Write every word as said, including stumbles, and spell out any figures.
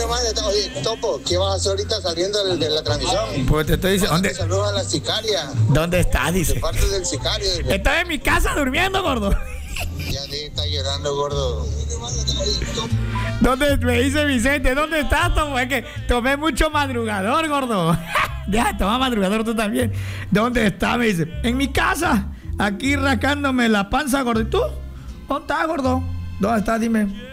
nomás. Oye, Topo, ¿qué vas a hacer ahorita saliendo de, de la transmisión? Pues te estoy diciendo, ¿dónde? Saludos a la sicaria. ¿Dónde estás? Dice. De parte del sicario. Dice. Estoy en mi casa durmiendo, gordo. Ya te está llorando, gordo. ¿Dónde? Me dice Vicente, ¿dónde estás, Topo? Es que tomé mucho madrugador, gordo. Ya, toma madrugador tú también. ¿Dónde está? Me dice, en mi casa. Aquí rascándome la panza, gordo. ¿Y tú? ¿Dónde estás, gordo? ¿Dónde estás? Dime.